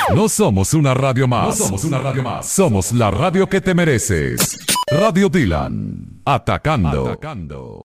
No somos una radio más. No somos una radio más. Somos la radio que te mereces. Radio Dylan. Atacando.